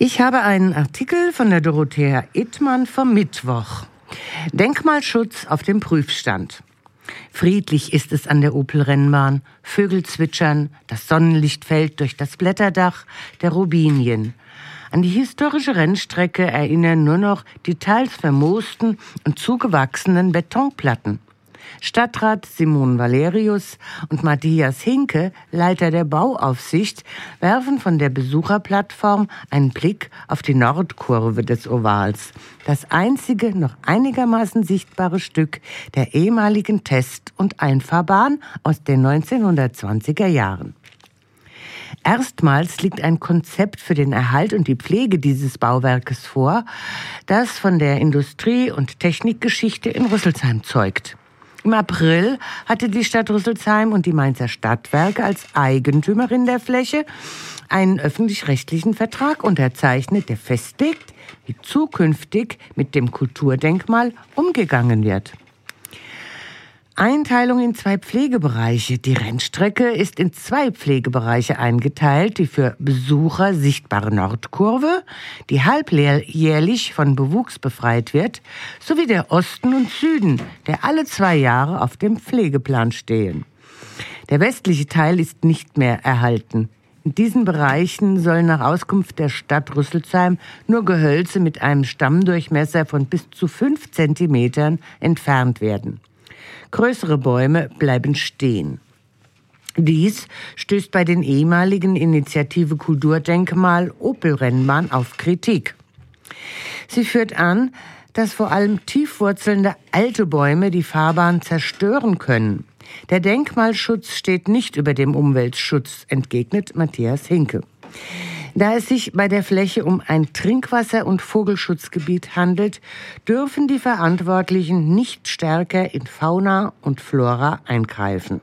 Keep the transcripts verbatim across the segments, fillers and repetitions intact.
Ich habe einen Artikel von der Dorothea Ittmann vom Mittwoch. Denkmalschutz auf dem Prüfstand. Friedlich ist es an der Opel-Rennbahn. Vögel zwitschern, das Sonnenlicht fällt durch das Blätterdach der Robinien. An die historische Rennstrecke erinnern nur noch die teils vermoosten und zugewachsenen Betonplatten. Stadtrat Simon Valerius und Matthias Hinke, Leiter der Bauaufsicht, werfen von der Besucherplattform einen Blick auf die Nordkurve des Ovals, das einzige noch einigermaßen sichtbare Stück der ehemaligen Test- und Einfahrbahn aus den neunzehnhundertzwanziger Jahren. Erstmals liegt ein Konzept für den Erhalt und die Pflege dieses Bauwerkes vor, das von der Industrie- und Technikgeschichte in Rüsselsheim zeugt. Im April hatte die Stadt Rüsselsheim und die Mainzer Stadtwerke als Eigentümerin der Fläche einen öffentlich-rechtlichen Vertrag unterzeichnet, der festlegt, wie zukünftig mit dem Kulturdenkmal umgegangen wird. Einteilung in zwei Pflegebereiche. Die Rennstrecke ist in zwei Pflegebereiche eingeteilt, die für Besucher sichtbare Nordkurve, die halbjährlich von Bewuchs befreit wird, sowie der Osten und Süden, der alle zwei Jahre auf dem Pflegeplan stehen. Der westliche Teil ist nicht mehr erhalten. In diesen Bereichen sollen nach Auskunft der Stadt Rüsselsheim nur Gehölze mit einem Stammdurchmesser von bis zu fünf Zentimetern entfernt werden. Größere Bäume bleiben stehen. Dies stößt bei den ehemaligen Initiative Kulturdenkmal Opel-Rennbahn auf Kritik. Sie führt an, dass vor allem tiefwurzelnde alte Bäume die Fahrbahn zerstören können. Der Denkmalschutz steht nicht über dem Umweltschutz, entgegnet Matthias Hinke. Da es sich bei der Fläche um ein Trinkwasser- und Vogelschutzgebiet handelt, dürfen die Verantwortlichen nicht stärker in Fauna und Flora eingreifen.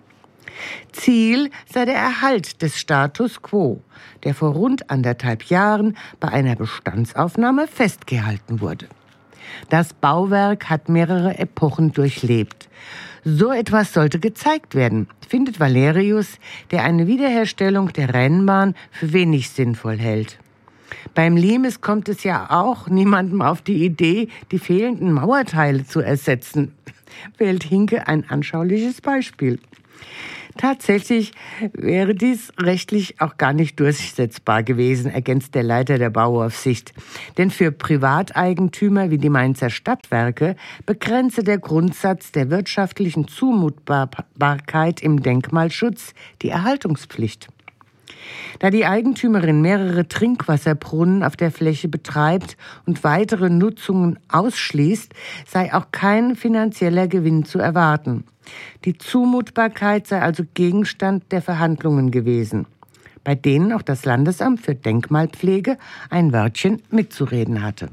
Ziel sei der Erhalt des Status quo, der vor rund anderthalb Jahren bei einer Bestandsaufnahme festgehalten wurde. Das Bauwerk hat mehrere Epochen durchlebt. So etwas sollte gezeigt werden, findet Valerius, der eine Wiederherstellung der Rennbahn für wenig sinnvoll hält. Beim Limes kommt es ja auch niemandem auf die Idee, die fehlenden Mauerteile zu ersetzen, wählt Hinke ein anschauliches Beispiel. Tatsächlich wäre dies rechtlich auch gar nicht durchsetzbar gewesen, ergänzt der Leiter der Bauaufsicht. Denn für Privateigentümer wie die Mainzer Stadtwerke begrenze der Grundsatz der wirtschaftlichen Zumutbarkeit im Denkmalschutz die Erhaltungspflicht. Da die Eigentümerin mehrere Trinkwasserbrunnen auf der Fläche betreibt und weitere Nutzungen ausschließt, sei auch kein finanzieller Gewinn zu erwarten. Die Zumutbarkeit sei also Gegenstand der Verhandlungen gewesen, bei denen auch das Landesamt für Denkmalpflege ein Wörtchen mitzureden hatte.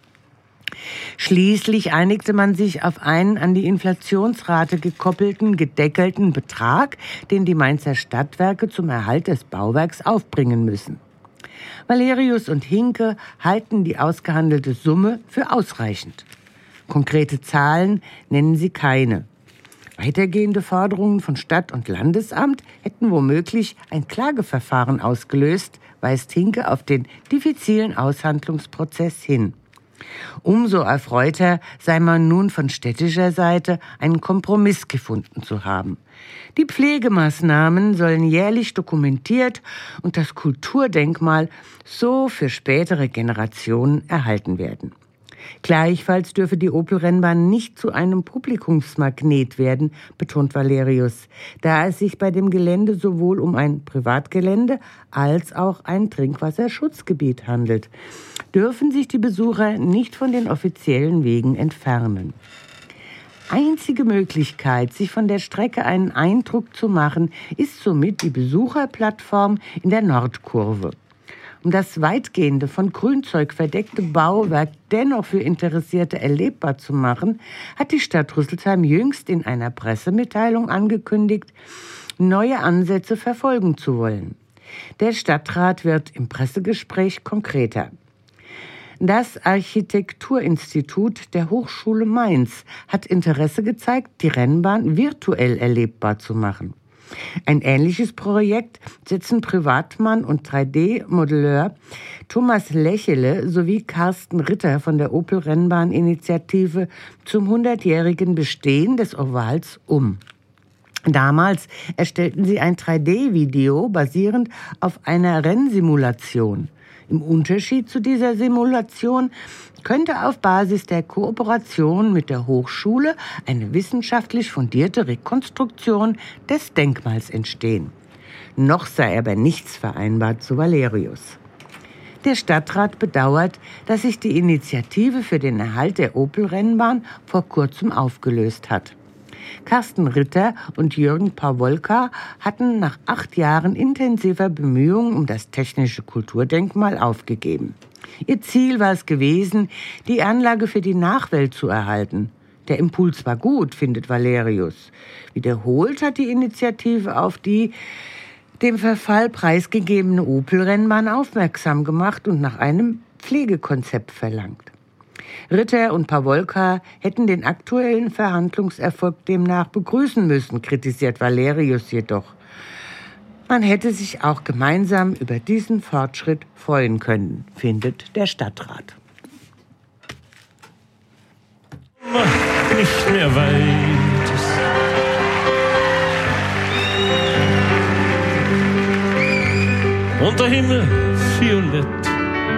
Schließlich einigte man sich auf einen an die Inflationsrate gekoppelten, gedeckelten Betrag, den die Mainzer Stadtwerke zum Erhalt des Bauwerks aufbringen müssen. Valerius und Hinke halten die ausgehandelte Summe für ausreichend. Konkrete Zahlen nennen sie keine. Weitergehende Forderungen von Stadt- und Landesamt hätten womöglich ein Klageverfahren ausgelöst, weist Hinke auf den diffizilen Aushandlungsprozess hin. Umso erfreuter sei man nun von städtischer Seite einen Kompromiss gefunden zu haben. Die Pflegemaßnahmen sollen jährlich dokumentiert und das Kulturdenkmal so für spätere Generationen erhalten werden. Gleichfalls dürfe die Opel-Rennbahn nicht zu einem Publikumsmagnet werden, betont Valerius, da es sich bei dem Gelände sowohl um ein Privatgelände als auch ein Trinkwasserschutzgebiet handelt. Dürfen sich die Besucher nicht von den offiziellen Wegen entfernen. Einzige Möglichkeit, sich von der Strecke einen Eindruck zu machen, ist somit die Besucherplattform in der Nordkurve. Um das weitgehende, von Grünzeug verdeckte Bauwerk dennoch für Interessierte erlebbar zu machen, hat die Stadt Rüsselsheim jüngst in einer Pressemitteilung angekündigt, neue Ansätze verfolgen zu wollen. Der Stadtrat wird im Pressegespräch konkreter. Das Architekturinstitut der Hochschule Mainz hat Interesse gezeigt, die Rennbahn virtuell erlebbar zu machen. Ein ähnliches Projekt setzen Privatmann und drei D-Modelleur Thomas Lächele sowie Carsten Ritter von der Opel-Rennbahn-Initiative zum hundertjährigen Bestehen des Ovals um. Damals erstellten sie ein drei D-Video basierend auf einer Rennsimulation. Im Unterschied zu dieser Simulation könnte auf Basis der Kooperation mit der Hochschule eine wissenschaftlich fundierte Rekonstruktion des Denkmals entstehen. Noch sei aber nichts vereinbart zu Valerius. Der Stadtrat bedauert, dass sich die Initiative für den Erhalt der Opel-Rennbahn vor kurzem aufgelöst hat. Carsten Ritter und Jürgen Pawolka hatten nach acht Jahren intensiver Bemühungen um das technische Kulturdenkmal aufgegeben. Ihr Ziel war es gewesen, die Anlage für die Nachwelt zu erhalten. Der Impuls war gut, findet Valerius. Wiederholt hat die Initiative auf die dem Verfall preisgegebene Opel-Rennbahn aufmerksam gemacht und nach einem Pflegekonzept verlangt. Ritter und Pawolka hätten den aktuellen Verhandlungserfolg demnach begrüßen müssen, kritisiert Valerius jedoch. Man hätte sich auch gemeinsam über diesen Fortschritt freuen können, findet der Stadtrat. Nicht mehr weit ist. Und der Himmel violett.